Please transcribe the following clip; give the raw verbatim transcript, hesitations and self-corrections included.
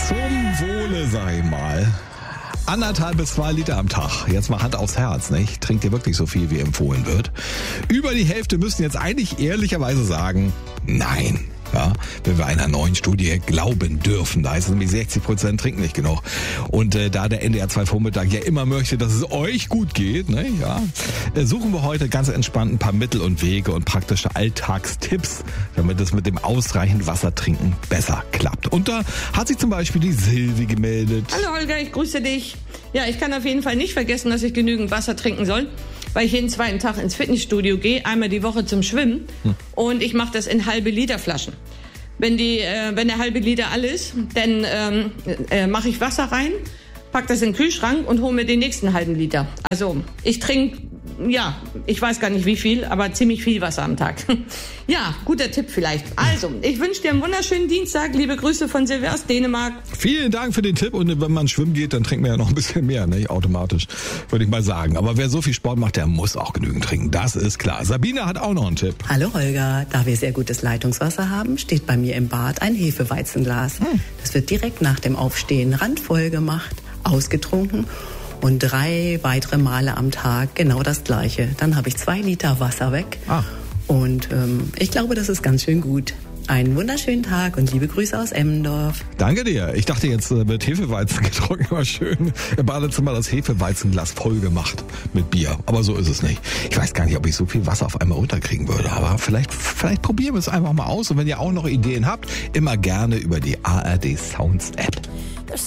Zum Wohle, sag ich mal. Anderthalb bis zwei Liter am Tag. Jetzt mal Hand aufs Herz, nicht? Trinkt ihr wirklich so viel, wie empfohlen wird? Über die Hälfte müssen jetzt eigentlich ehrlicherweise sagen, nein. Ja, wenn wir einer neuen Studie glauben dürfen. Da heißt es nämlich sechzig Prozent trinken nicht genug. Und äh, da der N D R zwei Vormittag ja immer möchte, dass es euch gut geht, ne, ja, äh, suchen wir heute ganz entspannt ein paar Mittel und Wege und praktische Alltagstipps, damit es mit dem ausreichend Wasser trinken besser klappt. Und da hat sich zum Beispiel die Silvi gemeldet. Hallo Holger, ich grüße dich. Ja, ich kann auf jeden Fall nicht vergessen, dass ich genügend Wasser trinken soll, weil ich jeden zweiten Tag ins Fitnessstudio gehe, einmal die Woche zum Schwimmen. Hm. Und ich mache das in halbe Liter Flaschen. Wenn die, äh, wenn der halbe Liter all ist, dann ähm, äh, mache ich Wasser rein, pack das in den Kühlschrank und hole mir den nächsten halben Liter. Also ich trinke, ja, ich weiß gar nicht wie viel, aber ziemlich viel Wasser am Tag. Ja, guter Tipp vielleicht. Also, ich wünsche dir einen wunderschönen Dienstag. Liebe Grüße von Silvia aus Dänemark. Vielen Dank für den Tipp. Und wenn man schwimmen geht, dann trinkt man ja noch ein bisschen mehr, ne? Automatisch, würde ich mal sagen. Aber wer so viel Sport macht, der muss auch genügend trinken. Das ist klar. Sabine hat auch noch einen Tipp. Hallo Holger, da wir sehr gutes Leitungswasser haben, steht bei mir im Bad ein Hefeweizenglas. Hm. Das wird direkt nach dem Aufstehen randvoll gemacht, ausgetrunken. Und drei weitere Male am Tag genau das Gleiche. Dann habe ich zwei Liter Wasser weg. Ah. Und ähm, ich glaube, das ist ganz schön gut. Einen wunderschönen Tag und liebe Grüße aus Emmendorf. Danke dir. Ich dachte, jetzt wird Hefeweizen getrunken. War schön. Im Badezimmer das Hefeweizenglas voll gemacht mit Bier. Aber so ist es nicht. Ich weiß gar nicht, ob ich so viel Wasser auf einmal runterkriegen würde. Aber vielleicht, vielleicht probieren wir es einfach mal aus. Und wenn ihr auch noch Ideen habt, immer gerne über die A R D Sounds App.